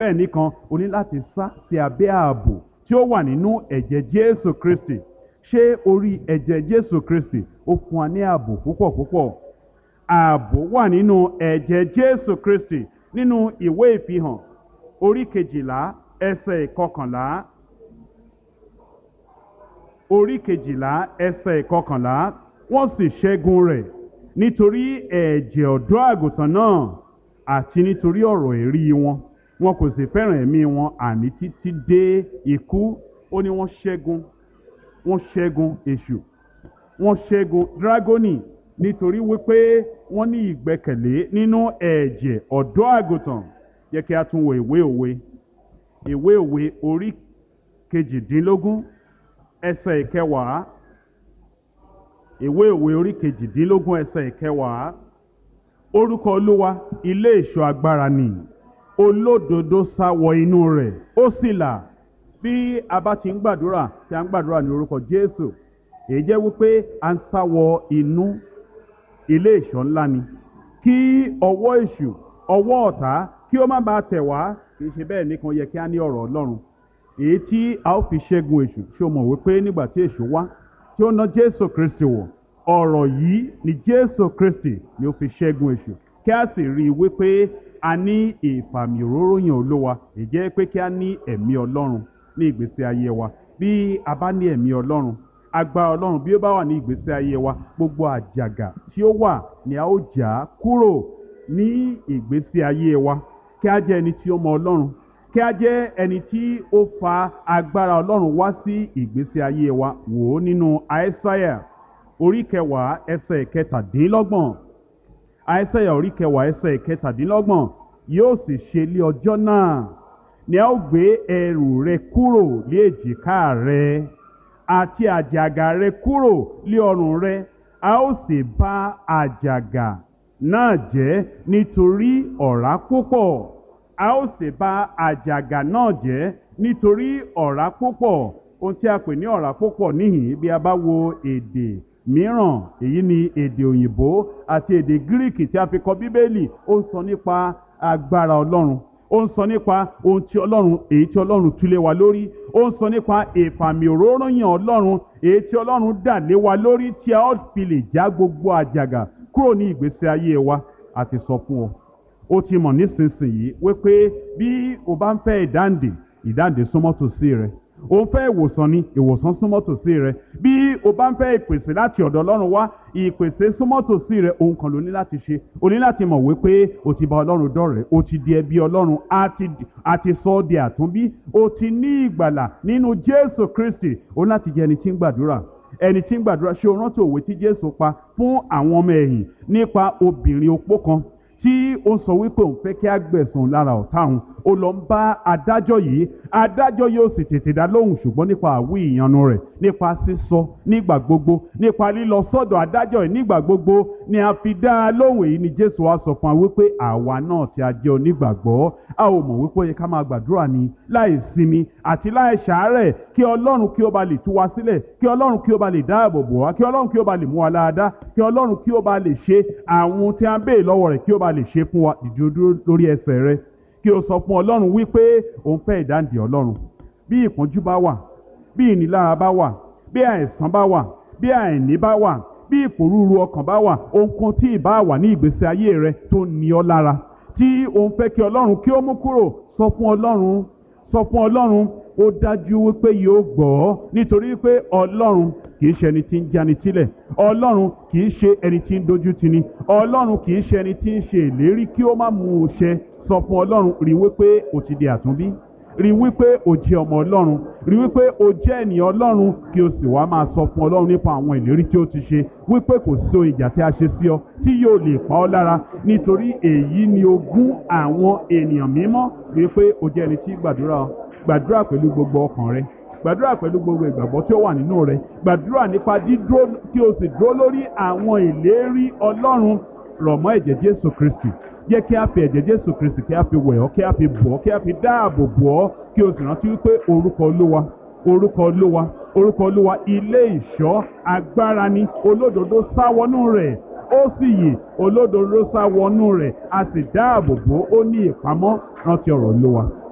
bẹ́ẹ̀ nìkan o ní láti sá sí abẹ́ ààbò tí ó wà nínú ẹ̀jẹ̀ Jésù Kristi. Ṣé orí ẹ̀jẹ̀ Jésù Kristi ó fún wa ní ààbò púpọ̀ púpọ̀? Ààbò wà nínú ẹ̀jẹ̀ Jésù Kristi. Nínú ìwé ìfihàn orí kejìlá ẹsẹ̀ ìkọkànlá, orí kejìlá ẹsẹ̀ ìkọkànlá, wọ́n sì ṣẹ́gun rẹ̀ nítorí ẹ̀jẹ̀ ọ̀dọ́ àgùntàn náà àti nítorí ọ̀rọ̀ èrí wọn. Wọn kò sì fẹ́ràn ẹ̀mí wọn àní títí dé ikú. Ó ní wọ́n ṣẹ́gun èṣù, wọ́n ṣẹ́gun dírágónì nítorí wípé wọ́n ní ìgbẹ́kẹ̀lé nínú ẹ̀jẹ̀ ọ̀dọ́ àgùntàn. Jẹ́ kí a tún wo ìwé òwe orí kejìdínlógún ẹsẹ̀ ìkẹwàá. Ìwé òwe orí kejìdínlógún ẹsẹ̀ ìkẹwàá. Orúkọ Olúwa ilé ìṣọ́ agbára ni, olódodo sá wọ inú rẹ̀ ó sì là. Bí a bá ti ń gbàdúrà tí a ń gbàdúrà ní orúkọ Jésù, èyí jẹ́ wípé a ń sá wọ inú ilé ìṣọ́ ńlá ni, kí ọwọ́ èṣù, ọwọ́ ọ̀tá kí ó má bàa tẹ̀ wá. Kì í ṣe bẹ́ẹ̀ nìkan, yẹ kí a ní ọ̀rọ̀ Ọlọ́run èyí tí a ó fi ṣẹ́gun èṣù. Ṣé o mọ̀ wípé nígbà tí èṣù wá tí ó ná Jésù Kristi wọ̀, ọ̀rọ̀ yìí ni Jésù Kristi ni ó fi ṣẹ́gun èṣù. Kí a sì rí i wípé a ní ìfàmì òróró yàn Olúwa, èyí jẹ́ pé kí a ní ẹ̀mí Ọlọ́run ní ìgbésí ayé wa. Bí a bá ní ẹ̀mí Ọlọ́run, agbára Ọlọ́run bí ó bá wà ní ìgbésí ayé wa, gbogbo àjàgà tí ó wà ni a ó jà kúrò ní ìgbésí ayé wa. Kí a jẹ́ ẹni tí ó mọ Ọlọ́run, kí a jẹ́ ẹni tí ó fa agbára Ọlọ́run wá sí ìgbésí ayé wa. Wò ó nínú Aísáyà orí kẹwàá ẹsẹ̀ kẹtàdínlọ́gbọ̀n. Aísáyà orí kẹwàá ẹsẹ̀ kẹtàdínlọ́gbọ̀n. Yóò sì ṣe lé ọjọ́ náà ni a ó gbé ẹrù rẹ kúrò lé èjìká rẹ àti àjàgà rẹ kúrò lé ọrùn rẹ. A ó sì bá àjàgà náà jẹ́ nítorí ọ̀rá púpọ̀. A ó sì bá àjàgà náà jẹ́ nítorí ọ̀rá púpọ̀. Ohun tí a pè ní ọ̀rá púpọ̀ níhìn, bí a bá wo èdè mìíràn, èyí ni èdè òyìnbó àti èdè gíríkì tí a fi kọ Bíbélì, ó ń sọ nípa agbára Ọlọ́run, ó ń sọ nípa ohun tí Ọlọ́run, èyí tí Ọlọ́run tú lé wa lórí, ó ń sọ nípa ìfàmì òróró yàn Ọlọ́run, èyí tí Ọlọ́run dà lé wa lórí, tí a ó fi lè já gbogbo àjàgà kúrò ní ìgbésí ayé wa. A ti sọ fún ọ, ó ti mọ̀ nísinsìnyí wípé bí o bá ń fẹ́ ìdáǹdè súnmọ́ tòsí rẹ. O ń fẹ́ ìwòsàn ni, ìwòsàn súnmọ́ tòsí rẹ. Bí o bá ń fẹ́ ìpèsè láti ọ̀dọ̀ Ọlọ́run wá, ìpèsè súnmọ́ tòsí rẹ. Ohun kan ló ní láti ṣe, o ní láti mọ̀ wípé o ti bá Ọlọ́run dọ̀rẹ́, o ti di ẹbí Ọlọ́run, a ti sọ ọ́ di àtúnbí, o ti ní ìgbàlà nínú Jésù Kristi. O ní láti jẹ́ ẹni tí ń gbàdúrà. Ẹni tí ń gbàdúrà. Ṣé o rántí òwe tí Jésù pa fún àwọn ọmọ ẹ̀yìn nípa obìnrin opó kan tí ó sọ wípé òun fẹ́ kí á gbẹ̀san lára ọ̀tá òun? Ó lọ ń bá adájọ́ yìí, adájọ́ yóò sì tètè dá lóhùn, ṣùgbọ́n nípa àwí ìyanu rẹ̀, nípa sísọ nígbà gbogbo, nípa lílọ sọ́dọ̀ adájọ́ yìí nígbà gbogbo ni a fi dá a lóhùn. Èyí ni Jésù wá sọ fún wa wípé àwa náà tí a jẹ́ onígbàgbọ́, a ò mọ̀ wípé ó yẹ ká máa gbàdúrà ní láì sinmi àti láì ṣàárẹ̀, kí Ọlọ́run kí ó ba lè tú wa sílẹ̀, kí Ọlọ́run kí ó ba lè dáàbò bò wá, kí Ọlọ́run kí ó ba lè mú wa láradá, kí Ọlọ́run kí ó ba lè ṣe àwọn tí a ń béè lọ́wọ́ rẹ̀, kí ó ba lè ṣe fún wa. Dìde dúró lórí ẹsẹ̀ rẹ kí o sọ fún Ọlọ́run wípé òun fẹ́ ìdáǹdè Ọlọ́run. Bí ìpọ́njú bá wà, bí ìnilára bá wà, bí àìsàn bá wà, bí àìní bá wà, bí ìpòrúurú ọkàn bá wà, ohunkóhun tí ìbá wà ní ìgbésí ayé rẹ tó ní ọ lára, tí òun fẹ́ kí Ọlọ́run kí ó mú kúrò, sọ fún Ọlọ́run, sọ fún Ọlọ́run. Ó dájú wípé yóò gbọ́, nítorí pé Ọlọ́run kì í ṣe ẹni tí ń jáni sílẹ̀, Ọlọ́run kì í ṣe ẹni tí ń dojú tini, Ọlọ́run kì í ṣe ẹni tí ń ṣe ìlérí kí ó má mú un ṣẹ. Sọ fún Ọlọ́run, rí wípé o ti di àtúnbí, rí wípé o jẹ́ ọmọ Ọlọ́run, rí wípé o jẹ́ ènìyàn Ọlọ́run, kí o sì wá máa sọ fún Ọlọ́run nípa àwọn ìlérí tí ó ti ṣe, wípé kò sí ohun ìjà tí a ṣe sí ọ tí yóò lè pa ọ́ lára, nítorí èyí ni ogún àwọn ènìyàn mímọ́. Wípé o jẹ́ ẹni tí gbàdúrà pẹ̀lú gbogbo ọkàn rẹ, gbàdúrà pẹ̀lú gbogbo ìgbàgbọ́ tí ó wà nínú rẹ, gbàdúrà nípa dídúró, kí o sì dúró lórí àwọn ìlérí Ọlọ́run. Rọ̀ mọ́ ẹ̀jẹ̀ Jésù Kristi. Jẹ́ kí a fi ẹ̀jẹ̀ Jésù Kristi kí a fi wẹ̀ ọ́, kí a fi bọ̀ ọ́, kí a fi dáàbò bò ọ́, kí o sì rántí wípé orúkọ Olúwa, orúkọ Olúwa, orúkọ Olúwa ilé ìṣọ́ agbára ni. Olódodo sá wọnú rẹ̀, ó sì yè, olódodo sá wọnú rẹ̀, a sì dáàbò bò ó ní ìpamọ́. Rántí ọ̀rọ̀ Olúwa.